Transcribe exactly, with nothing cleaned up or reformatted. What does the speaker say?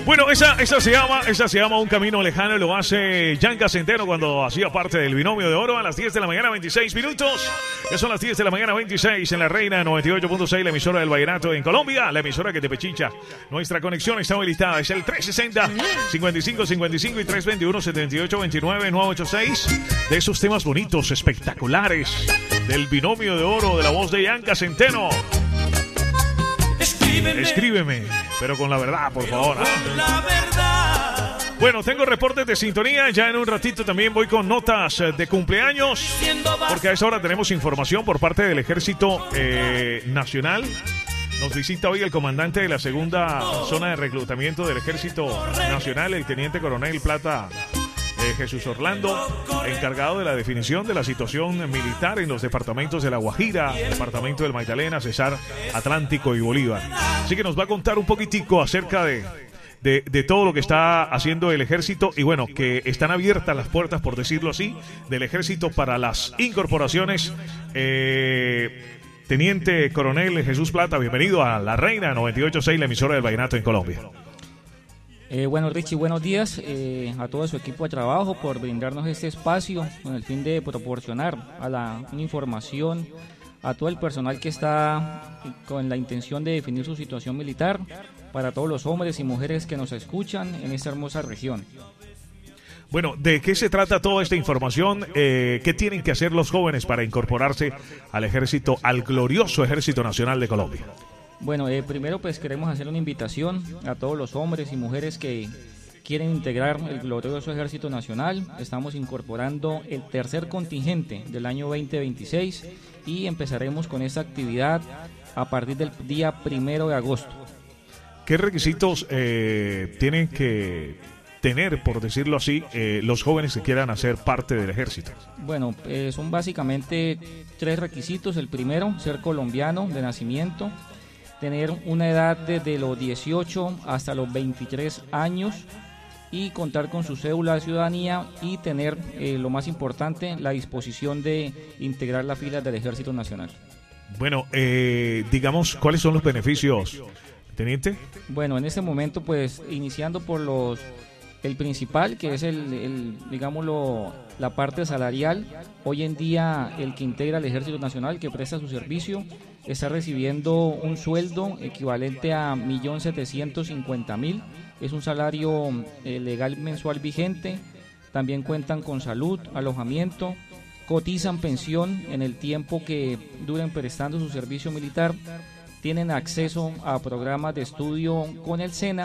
Bueno, esa, esa se llama, esa se llama Un Camino Lejano y lo hace Yanka Centeno cuando hacía parte del Binomio de Oro a las diez de la mañana, veintiséis minutos. Ya son las diez de la mañana, veintiséis en la Reina noventa y ocho punto seis, la emisora del Vallenato en Colombia, la emisora que te pechincha. Nuestra conexión está habilitada, es el tres sesenta, cincuenta y cinco cincuenta y cinco y tres veintiuno, setenta y ocho veintinueve, nueve ochenta y seis. De esos temas bonitos, espectaculares, del Binomio de Oro de la voz de Yanka Centeno. Escríbeme, Escríbeme, pero con la verdad, por favor. ¿eh? La verdad. Bueno, tengo reportes de sintonía. Ya en un ratito también voy con notas de cumpleaños, porque a esa hora tenemos información por parte del Ejército eh, Nacional. Nos visita hoy el comandante de la segunda zona de reclutamiento del Ejército Nacional, el teniente coronel Plata eh, Jesús Orlando, encargado de la definición de la situación militar en los departamentos de La Guajira, departamento del Magdalena, Cesar, Atlántico y Bolívar. Así que nos va a contar un poquitico acerca de, de, de todo lo que está haciendo el Ejército y bueno, que están abiertas las puertas, por decirlo así, del Ejército para las incorporaciones. Eh, Teniente Coronel Jesús Plata, bienvenido a La Reina noventa y ocho punto seis, la emisora del Vallenato en Colombia. Eh, bueno, Richie, buenos días eh, a todo su equipo de trabajo por brindarnos este espacio con el fin de proporcionar a la una información a todo el personal que está con la intención de definir su situación militar, para todos los hombres y mujeres que nos escuchan en esta hermosa región. Bueno, ¿de qué se trata toda esta información? Eh, ¿Qué tienen que hacer los jóvenes para incorporarse al ejército, al glorioso Ejército Nacional de Colombia? Bueno, eh, primero pues queremos hacer una invitación a todos los hombres y mujeres que quieren integrar el glorioso Ejército Nacional. Estamos incorporando el tercer contingente del año veinte veintiséis y empezaremos con esta actividad a partir del día primero de agosto. ¿Qué requisitos eh, tienen que tener, por decirlo así, eh, los jóvenes que quieran hacer parte del ejército? Bueno, eh, son básicamente tres requisitos. El primero, ser colombiano de nacimiento, tener una edad desde los dieciocho hasta los veintitrés años y contar con su cédula de ciudadanía y tener, eh, lo más importante, la disposición de integrar las filas del Ejército Nacional. Bueno, eh, digamos, ¿cuáles son los beneficios, teniente? Bueno, en este momento, pues, iniciando por los... El principal, que es el, el, digámoslo, la parte salarial. Hoy en día el que integra el Ejército Nacional, que presta su servicio, está recibiendo un sueldo equivalente a un millón setecientos cincuenta mil. Es un salario eh, legal mensual vigente. También cuentan con salud, alojamiento, cotizan pensión en el tiempo que duren prestando su servicio militar. Tienen acceso a programas de estudio con el SENA